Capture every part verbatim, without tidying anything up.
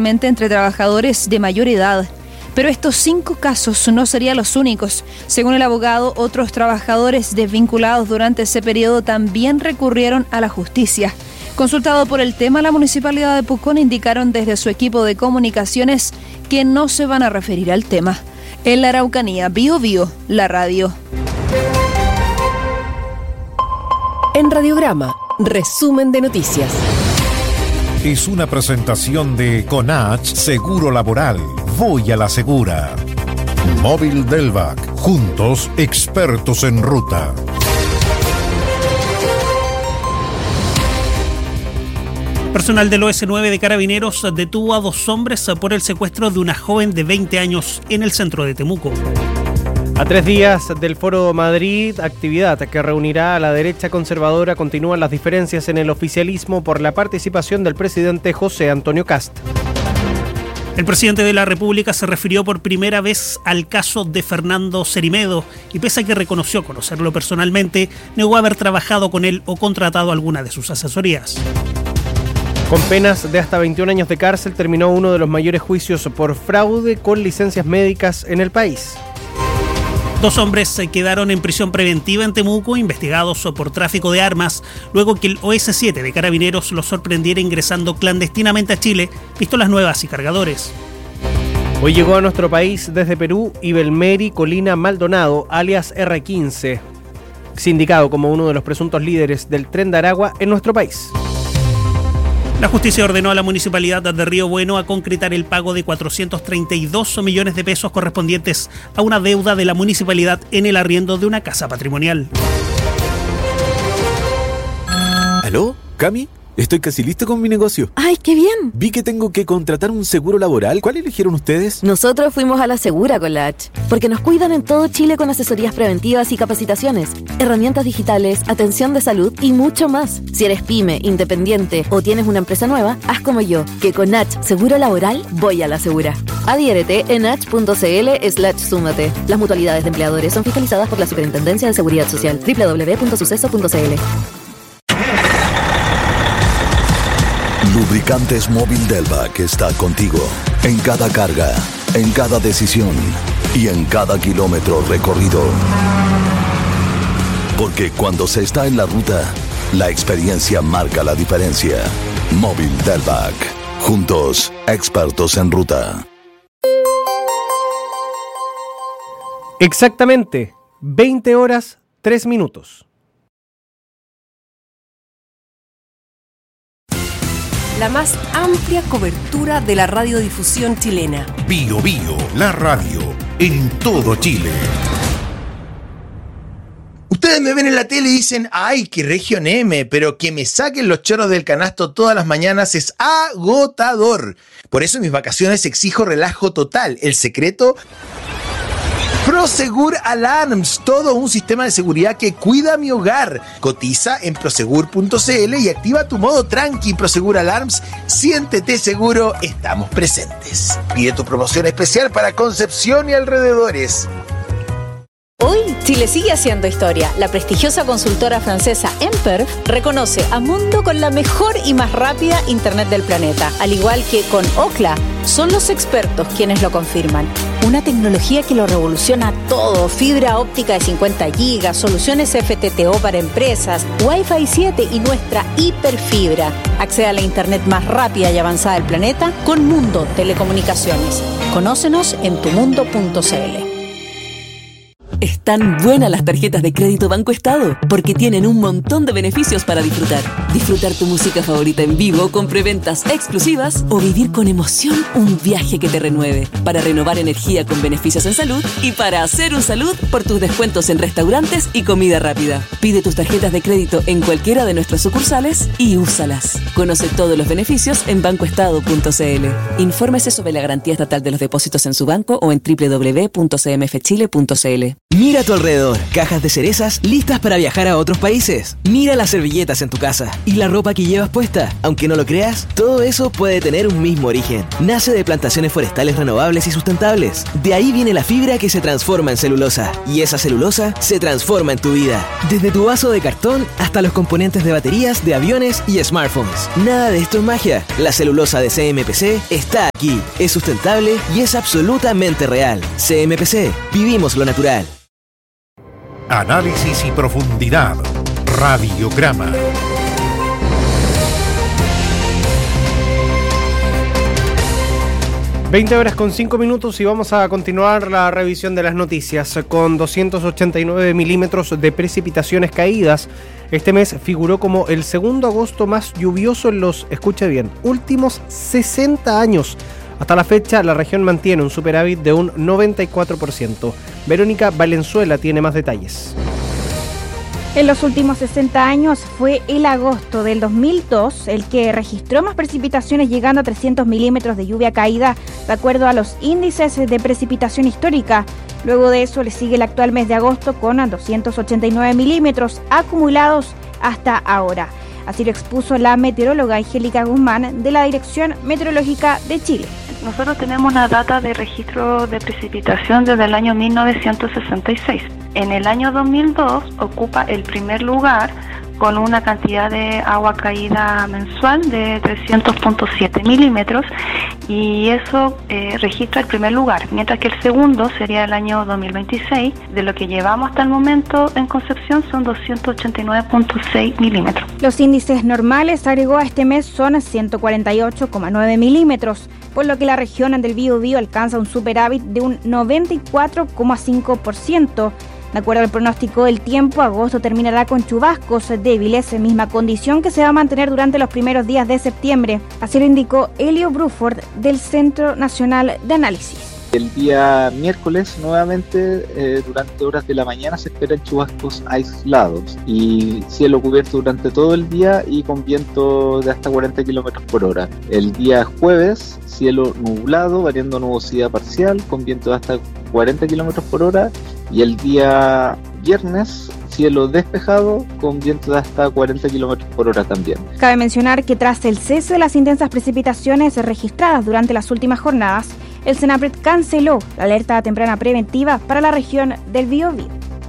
especialmente entre trabajadores de mayor edad. Pero estos cinco casos no serían los únicos. Según el abogado, otros trabajadores desvinculados durante ese periodo también recurrieron a la justicia. Consultado por el tema, la Municipalidad de Pucón indicaron desde su equipo de comunicaciones que no se van a referir al tema. En la Araucanía, Bio Bio, la radio. En Radiograma, resumen de noticias. Es una presentación de Conach Seguro Laboral. Voy a la segura. Móvil Delvac. Juntos, expertos en ruta. Personal del O S nueve de Carabineros detuvo a dos hombres por el secuestro de una joven de veinte años en el centro de Temuco. A tres días del Foro Madrid, actividad que reunirá a la derecha conservadora, continúan las diferencias en el oficialismo por la participación del presidente José Antonio Kast. El presidente de la República se refirió por primera vez al caso de Fernando Cerimedo y pese a que reconoció conocerlo personalmente, negó haber trabajado con él o contratado alguna de sus asesorías. Con penas de hasta veintiún años de cárcel terminó uno de los mayores juicios por fraude con licencias médicas en el país. Dos hombres se quedaron en prisión preventiva en Temuco, investigados por tráfico de armas, luego que el O S siete de Carabineros los sorprendiera ingresando clandestinamente a Chile, pistolas nuevas y cargadores. Hoy llegó a nuestro país desde Perú Ibelmeri Colina Maldonado, alias erre quince, sindicado como uno de los presuntos líderes del Tren de Aragua en nuestro país. La justicia ordenó a la Municipalidad de Río Bueno a concretar el pago de cuatrocientos treinta y dos millones de pesos correspondientes a una deuda de la municipalidad en el arriendo de una casa patrimonial. ¿Aló? ¿Cami? Estoy casi listo con mi negocio. ¡Ay, qué bien! Vi que tengo que contratar un seguro laboral. ¿Cuál eligieron ustedes? Nosotros fuimos a la Segura con la H, porque nos cuidan en todo Chile con asesorías preventivas y capacitaciones, herramientas digitales, atención de salud y mucho más. Si eres pyme, independiente o tienes una empresa nueva, haz como yo, que con H Seguro Laboral voy a la Segura. Adhiérete en h punto c l slash súmate. Las mutualidades de empleadores son fiscalizadas por la Superintendencia de Seguridad Social. doble u doble u doble u punto suceso punto c l. Lubricantes Móvil Delvac está contigo en cada carga, en cada decisión y en cada kilómetro recorrido. Porque cuando se está en la ruta, la experiencia marca la diferencia. Móvil Delvac. Juntos, expertos en ruta. Exactamente, veinte horas, tres minutos. La más amplia cobertura de la radiodifusión chilena. Bio Bio, la radio, en todo Chile. Ustedes me ven en la tele y dicen, ¡ay, qué región M! Pero que me saquen los chorros del canasto todas las mañanas es agotador. Por eso en mis vacaciones exijo relajo total. El secreto... Prosegur Alarms, todo un sistema de seguridad que cuida mi hogar. Cotiza en prosegur punto c l y activa tu modo tranqui. Prosegur Alarms, siéntete seguro, estamos presentes. Pide tu promoción especial para Concepción y alrededores. Hoy, Chile sigue haciendo historia. La prestigiosa consultora francesa Emperf reconoce a Mundo con la mejor y más rápida internet del planeta. Al igual que con Ookla, son los expertos quienes lo confirman. Una tecnología que lo revoluciona todo. Fibra óptica de cincuenta gigas, soluciones F T T O para empresas, Wi-Fi siete y nuestra hiperfibra. Accede a la internet más rápida y avanzada del planeta con Mundo Telecomunicaciones. Conócenos en tu mundo punto c l. Están buenas las tarjetas de crédito Banco Estado, porque tienen un montón de beneficios para disfrutar. Disfrutar tu música favorita en vivo con preventas exclusivas o vivir con emoción un viaje que te renueve. Para renovar energía con beneficios en salud y para hacer un salud por tus descuentos en restaurantes y comida rápida. Pide tus tarjetas de crédito en cualquiera de nuestras sucursales y úsalas. Conoce todos los beneficios en banco estado punto c l. Infórmese sobre la garantía estatal de los depósitos en su banco o en doble u doble u doble u punto c m f chile punto c l. Mira a tu alrededor, cajas de cerezas listas para viajar a otros países. Mira las servilletas en tu casa y la ropa que llevas puesta. Aunque no lo creas, todo eso puede tener un mismo origen. Nace de plantaciones forestales renovables y sustentables. De ahí viene la fibra que se transforma en celulosa. Y esa celulosa se transforma en tu vida. Desde tu vaso de cartón hasta los componentes de baterías de aviones y smartphones. Nada de esto es magia. La celulosa de C M P C está aquí. Es sustentable y es absolutamente real. C M P C. Vivimos lo natural. Análisis y profundidad. Radiograma. veinte horas con cinco minutos y vamos a continuar la revisión de las noticias. Con doscientos ochenta y nueve milímetros de precipitaciones caídas, este mes figuró como el segundo agosto más lluvioso en los, escuche bien, últimos sesenta años. Hasta la fecha, la región mantiene un superávit de un noventa y cuatro por ciento. Verónica Valenzuela tiene más detalles. En los últimos sesenta años fue el agosto del dos mil dos el que registró más precipitaciones, llegando a trescientos milímetros de lluvia caída, de acuerdo a los índices de precipitación histórica. Luego de eso le sigue el actual mes de agosto con doscientos ochenta y nueve milímetros acumulados hasta ahora. Así lo expuso la meteoróloga Angélica Guzmán de la Dirección Meteorológica de Chile. Nosotros tenemos una data de registro de precipitación desde el año mil novecientos sesenta y seis. En el año dos mil dos ocupa el primer lugar con una cantidad de agua caída mensual de trescientos punto siete milímetros, y eso eh, registra el primer lugar, mientras que el segundo sería el año dos mil veintiséis. De lo que llevamos hasta el momento en Concepción son doscientos ochenta y nueve punto seis milímetros. Los índices normales, agregó, a este mes son ciento cuarenta y ocho coma nueve milímetros, por lo que la región del Biobío alcanza un superávit de un noventa y cuatro coma cinco por ciento. De acuerdo al pronóstico del tiempo, agosto terminará con chubascos débiles, misma condición que se va a mantener durante los primeros días de septiembre. Así lo indicó Elio Bruford del Centro Nacional de Análisis. El día miércoles, nuevamente, eh, durante horas de la mañana se esperan chubascos aislados y cielo cubierto durante todo el día y con viento de hasta cuarenta kilómetros por hora. El día jueves, cielo nublado, variando nubosidad parcial, con viento de hasta cuarenta kilómetros por hora. Y el día viernes, cielo despejado, con viento de hasta cuarenta kilómetros por hora también. Cabe mencionar que tras el cese de las intensas precipitaciones registradas durante las últimas jornadas, el Senapred canceló la alerta temprana preventiva para la región del Biobío.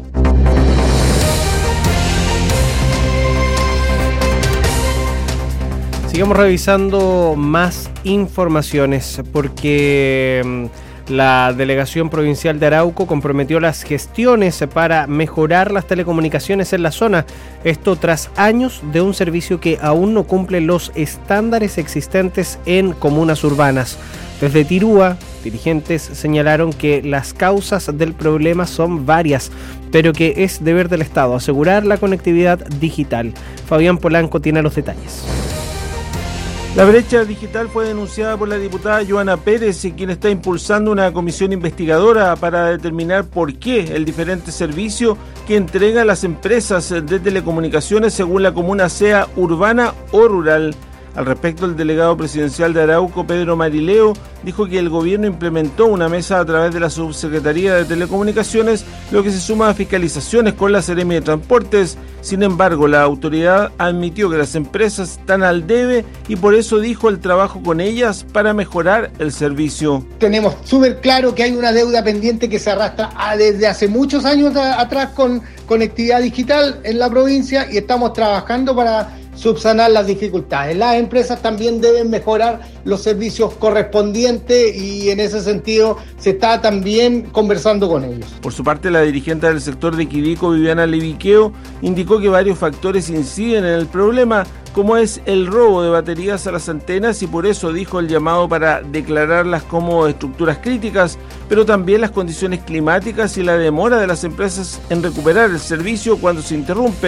Sigamos revisando más informaciones porque la Delegación Provincial de Arauco comprometió las gestiones para mejorar las telecomunicaciones en la zona. Esto tras años de un servicio que aún no cumple los estándares existentes en comunas urbanas. Desde Tirúa, dirigentes señalaron que las causas del problema son varias, pero que es deber del Estado asegurar la conectividad digital. Fabián Polanco tiene los detalles. La brecha digital fue denunciada por la diputada Joana Pérez, quien está impulsando una comisión investigadora para determinar por qué el diferente servicio que entregan las empresas de telecomunicaciones según la comuna sea urbana o rural. Al respecto, el delegado presidencial de Arauco, Pedro Marileo, dijo que el gobierno implementó una mesa a través de la Subsecretaría de Telecomunicaciones, lo que se suma a fiscalizaciones con la Seremi de Transportes. Sin embargo, la autoridad admitió que las empresas están al debe y por eso dijo el trabajo con ellas para mejorar el servicio. Tenemos súper claro que hay una deuda pendiente que se arrastra desde hace muchos años atrás con conectividad digital en la provincia y estamos trabajando para subsanar las dificultades. Las empresas también deben mejorar los servicios correspondientes y en ese sentido se está también conversando con ellos. Por su parte, la dirigente del sector de Quibico, Viviana Leviqueo, indicó que varios factores inciden en el problema, como es el robo de baterías a las antenas, y por eso dijo el llamado para declararlas como estructuras críticas, pero también las condiciones climáticas y la demora de las empresas en recuperar el servicio cuando se interrumpe.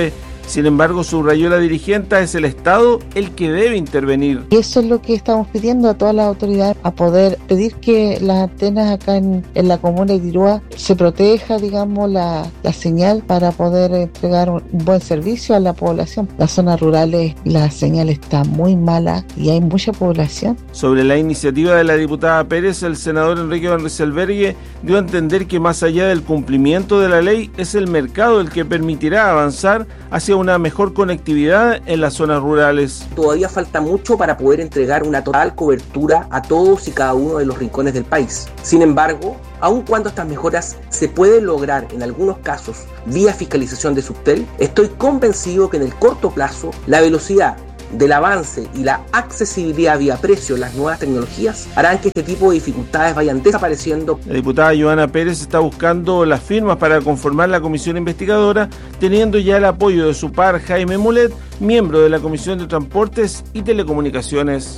Sin embargo, subrayó la dirigente, es el Estado el que debe intervenir. Y eso es lo que estamos pidiendo a todas las autoridades, a poder pedir que las antenas acá en, en la comuna de Idirúa se proteja, digamos, la, la señal para poder entregar un, un buen servicio a la población. Las zonas rurales, la señal está muy mala y hay mucha población. Sobre la iniciativa de la diputada Pérez, el senador Enrique Van Rieselberghe dio a entender que más allá del cumplimiento de la ley, es el mercado el que permitirá avanzar hacia una mejor conectividad en las zonas rurales. Todavía falta mucho para poder entregar una total cobertura a todos y cada uno de los rincones del país. Sin embargo, aun cuando estas mejoras se pueden lograr en algunos casos vía fiscalización de Subtel, estoy convencido que en el corto plazo la velocidad del avance y la accesibilidad vía precio, las nuevas tecnologías, harán que este tipo de dificultades vayan desapareciendo. La diputada Joana Pérez está buscando las firmas para conformar la comisión investigadora, teniendo ya el apoyo de su par Jaime Mulet, miembro de la Comisión de Transportes y Telecomunicaciones.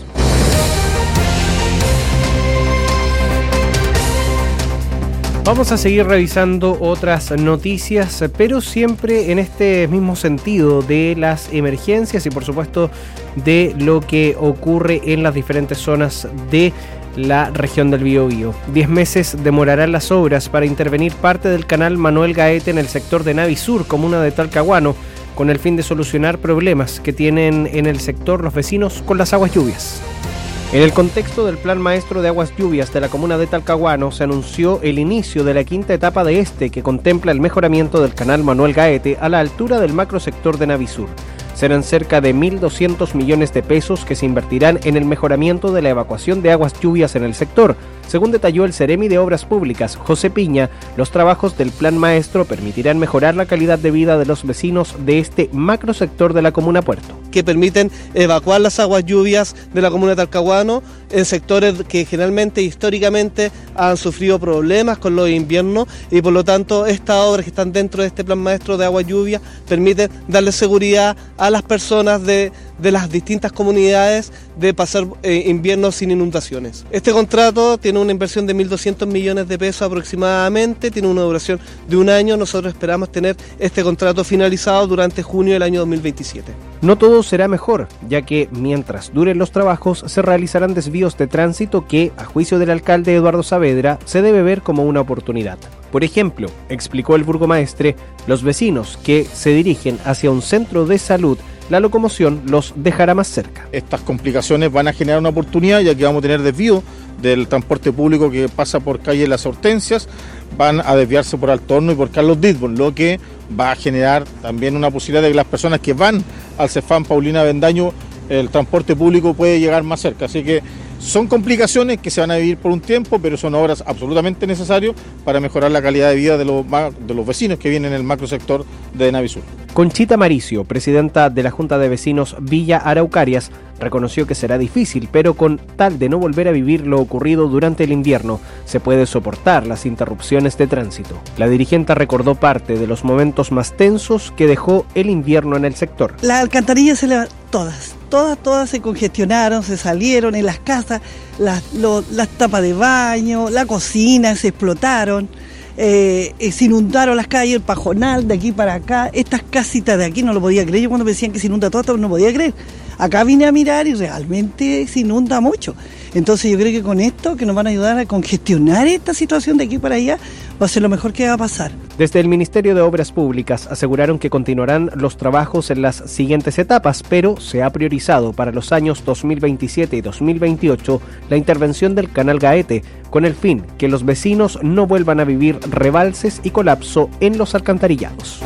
Vamos a seguir revisando otras noticias, pero siempre en este mismo sentido de las emergencias y por supuesto de lo que ocurre en las diferentes zonas de la región del Biobío. Diez meses demorarán las obras para intervenir parte del canal Manuel Gaete en el sector de Navisur, comuna de Talcahuano, con el fin de solucionar problemas que tienen en el sector los vecinos con las aguas lluvias. En el contexto del Plan Maestro de Aguas Lluvias de la comuna de Talcahuano, se anunció el inicio de la quinta etapa de este, que contempla el mejoramiento del canal Manuel Gaete a la altura del macrosector de Navisur. Serán cerca de mil doscientos millones de pesos que se invertirán en el mejoramiento de la evacuación de aguas lluvias en el sector. Según detalló el Seremi de Obras Públicas, José Piña, los trabajos del Plan Maestro permitirán mejorar la calidad de vida de los vecinos de este macrosector de la comuna Puerto. Que permiten evacuar las aguas lluvias de la comuna de Talcahuano en sectores que generalmente, históricamente, han sufrido problemas con los inviernos y por lo tanto estas obras que están dentro de este Plan Maestro de Aguas Lluvias permiten darle seguridad a las personas de, de las distintas comunidades de pasar eh, inviernos sin inundaciones. Este contrato tiene una inversión de mil doscientos millones de pesos aproximadamente, tiene una duración de un año. Nosotros esperamos tener este contrato finalizado durante junio del año dos mil veintisiete. No todo será mejor, ya que mientras duren los trabajos se realizarán desvíos de tránsito que, a juicio del alcalde Eduardo Saavedra, se debe ver como una oportunidad. Por ejemplo, explicó el burgomaestre, los vecinos que se dirigen hacia un centro de salud, la locomoción los dejará más cerca. Estas complicaciones van a generar una oportunidad, ya que vamos a tener desvío del transporte público que pasa por calle Las Hortensias, van a desviarse por Alto Horno y por Carlos Ditborn, lo que va a generar también una posibilidad de que las personas que van al Cefam Paulina Bendaño, el transporte público puede llegar más cerca. Así que son complicaciones que se van a vivir por un tiempo, pero son obras absolutamente necesarias para mejorar la calidad de vida de los, de los vecinos que vienen en el macrosector de Navisur. Conchita Maricio, presidenta de la Junta de Vecinos Villa Araucarias, reconoció que será difícil, pero con tal de no volver a vivir lo ocurrido durante el invierno, se puede soportar las interrupciones de tránsito. La dirigente recordó parte de los momentos más tensos que dejó el invierno en el sector. Las alcantarillas se levantaron todas, todas, todas se congestionaron, se salieron en las casas, las, lo, las tapas de baño, la cocina se explotaron. Eh, eh, se inundaron las calles, el Pajonal, de aquí para acá, estas casitas de aquí no lo podía creer. Yo cuando me decían que se inunda todo, no podía creer. Acá vine a mirar y realmente se inunda mucho. Entonces yo creo que con esto, que nos van a ayudar a congestionar esta situación de aquí para allá, va a ser lo mejor que va a pasar. Desde el Ministerio de Obras Públicas aseguraron que continuarán los trabajos en las siguientes etapas, pero se ha priorizado para los años dos mil veintisiete y dos mil veintiocho la intervención del canal Gaete, con el fin que los vecinos no vuelvan a vivir rebalses y colapso en los alcantarillados.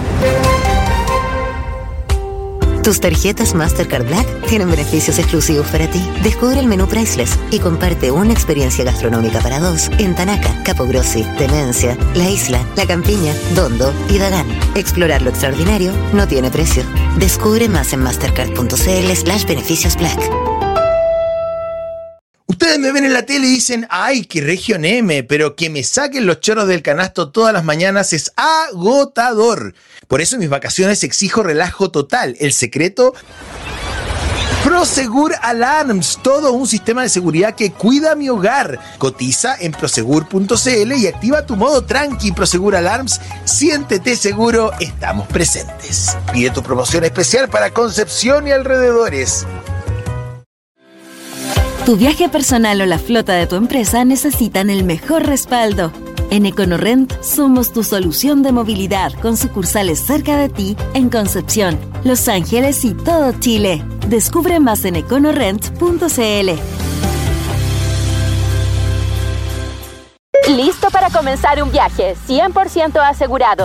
Tus tarjetas Mastercard Black tienen beneficios exclusivos para ti. Descubre el menú Priceless y comparte una experiencia gastronómica para dos en Tanaca, Capogrossi, Tenencia, La Isla, La Campiña, Dondo y Dagán. Explorar lo extraordinario no tiene precio. Descubre más en mastercard.cl slash beneficios Black. Ustedes me ven en la tele y dicen, ay, qué Región M, pero que me saquen los chorros del canasto todas las mañanas es agotador. Por eso en mis vacaciones exijo relajo total. El secreto Prosegur Alarms, todo un sistema de seguridad que cuida mi hogar. Cotiza en prosegur punto cl y activa tu modo tranqui. Prosegur Alarms, siéntete seguro, estamos presentes. Pide tu promoción especial para Concepción y alrededores. Tu viaje personal o la flota de tu empresa necesitan el mejor respaldo. En EconoRent somos tu solución de movilidad con sucursales cerca de ti en Concepción, Los Ángeles y todo Chile. Descubre más en econorent punto cl. ¿Listo para comenzar un viaje cien por ciento asegurado